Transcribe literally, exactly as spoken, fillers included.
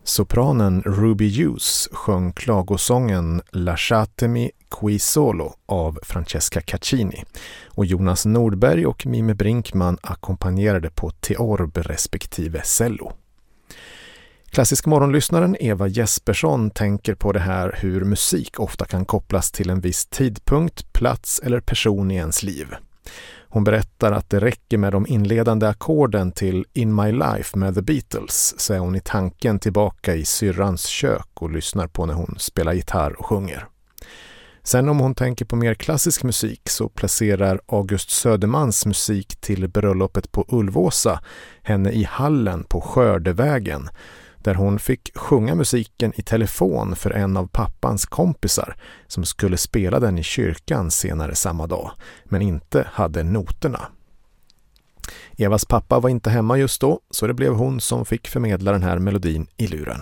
Sopranen Ruby Hughes sjöng klagosången Lasciatemi qui solo av Francesca Caccini och Jonas Nordberg och Mime Brinkman ackompanjerade på teorb respektive cello. Klassisk morgonlyssnaren Eva Jespersson tänker på det här hur musik ofta kan kopplas till en viss tidpunkt, plats eller person i ens liv. Hon berättar att det räcker med de inledande ackorden till In My Life med The Beatles, så är hon i tanken tillbaka i syrrans kök och lyssnar på när hon spelar gitarr och sjunger. Sen om hon tänker på mer klassisk musik så placerar August Södermans musik till bröllopet på Ulvåsa henne i hallen på Skördevägen, där hon fick sjunga musiken i telefon för en av pappans kompisar som skulle spela den i kyrkan senare samma dag, men inte hade noterna. Evas pappa var inte hemma just då, så det blev hon som fick förmedla den här melodin i luren.